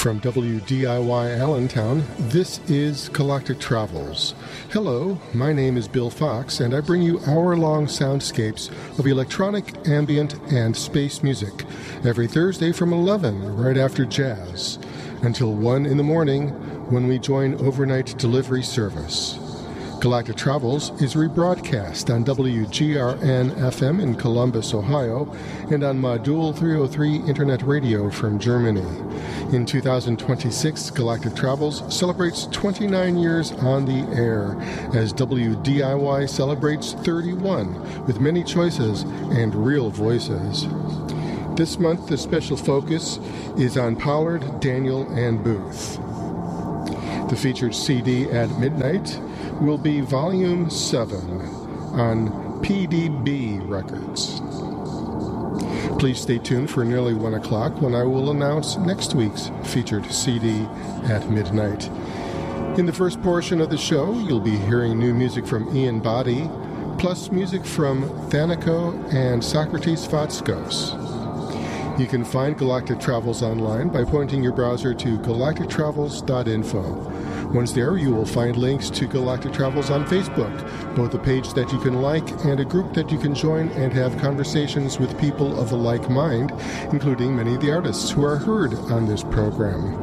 From WDIY Allentown, this is Galactic Travels. Hello, my name is Bill Fox, and I bring you hour-long soundscapes of electronic, ambient, and space music every Thursday from 11, right after jazz, until 1 in the morning when we join overnight delivery service. Galactic Travels is rebroadcast on WGRN-FM in Columbus, Ohio, and on Modul 303 Internet Radio from Germany. In 2026, Galactic Travels celebrates 29 years on the air, as WDIY celebrates 31, with many choices and real voices. This month, the special focus is on Pollard, Daniel, and Booth. The featured CD at midnight will be Volume 7 on PDB Records. Please stay tuned for nearly 1 o'clock when I will announce next week's featured CD at midnight. In the first portion of the show, you'll be hearing new music from Ian Boddy, plus music from Thanico and Socrates Vatskos. You can find Galactic Travels online by pointing your browser to galactictravels.info. Once there, you will find links to Galactic Travels on Facebook, both a page that you can like and a group that you can join and have conversations with people of a like mind, including many of the artists who are heard on this program.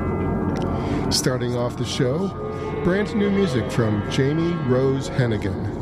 Starting off the show, brand new music from Jamie Rose Hennigan.